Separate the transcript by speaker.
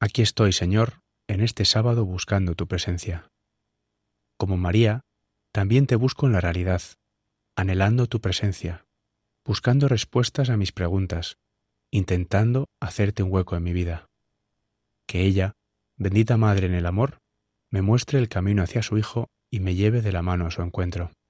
Speaker 1: Aquí estoy, Señor, en este sábado buscando tu presencia. Como María, también te busco en la realidad, anhelando tu presencia, buscando respuestas a mis preguntas, intentando hacerte un hueco en mi vida. Que ella, bendita Madre en el amor, me muestre el camino hacia su Hijo y me lleve de la mano a su encuentro.